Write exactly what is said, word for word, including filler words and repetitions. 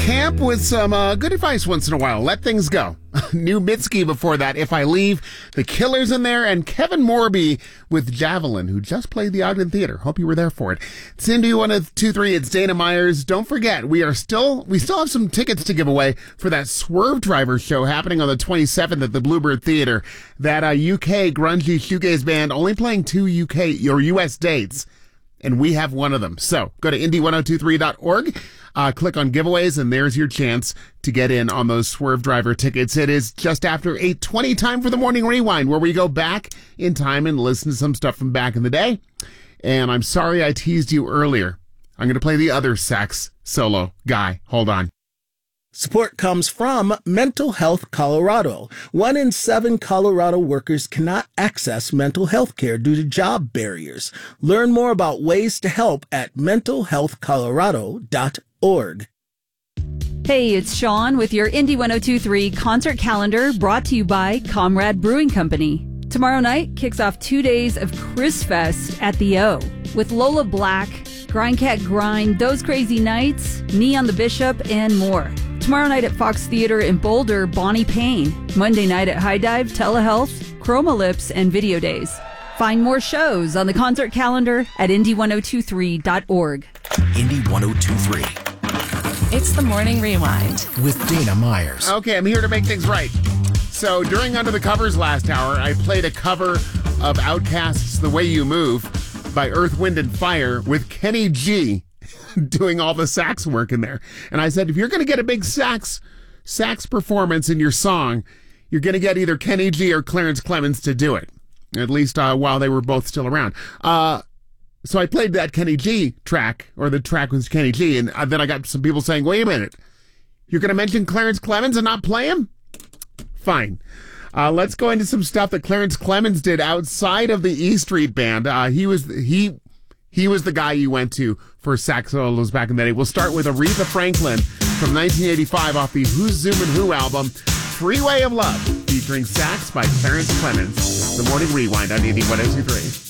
camp with some uh, good advice once in a while. Let things go. New Mitski before that, If I Leave. The Killers in there, and Kevin Morby with Javelin, who just played the Ogden Theater. Hope you were there for it. It's Indy one oh two three. It's Dana Myers. Don't forget, we are still, we still have some tickets to give away for that Swerve Driver show happening on the twenty-seventh at the Bluebird Theater. That uh, U K grungy shoegaze band only playing two U K or U S dates. And we have one of them. So go to indy ten twenty-three dot org, uh, click on giveaways, and there's your chance to get in on those Swerve Driver tickets. It is just after eight twenty, time for the Morning Rewind, where we go back in time and listen to some stuff from back in the day. And I'm sorry I teased you earlier. I'm going to play the other sax solo guy. Hold on. Support comes from Mental Health Colorado. One in seven Colorado workers cannot access mental health care due to job barriers. Learn more about ways to help at mental health colorado dot org. Hey, it's Sean with your Indy ten twenty-three concert calendar, brought to you by Comrade Brewing Company. Tomorrow night kicks off two days of Chris Fest at the O with Lola Black, Grindcat Grind, Those Crazy Nights, Me on the Bishop, and more. Tomorrow night at Fox Theater in Boulder, Bonnie Payne. Monday night at High Dive, Telehealth, Chroma Lips, and Video Days. Find more shows on the concert calendar at indy ten twenty-three dot org. Indy ten twenty-three. It's the Morning Rewind with Dana Myers. Okay, I'm here to make things right. So during Under the Covers last hour, I played a cover of Outkast's The Way You Move by Earth, Wind, and Fire with Kenny G doing all the sax work in there. And I said, if you're going to get a big sax sax performance in your song, you're going to get either Kenny G or Clarence Clemons to do it, at least uh, while they were both still around. Uh, so I played that Kenny G track, or the track with Kenny G, and uh, then I got some people saying, wait a minute, you're going to mention Clarence Clemons and not play him? Fine. Uh, let's go into some stuff that Clarence Clemons did outside of the E Street Band. Uh, he was he he was the guy you went to for sax solos back in the day. We'll start with Aretha Franklin from nineteen eighty-five off the Who's Zoomin' Who album, Freeway of Love, featuring sax by Clarence Clemons. The Morning Rewind on Indy ten twenty-three.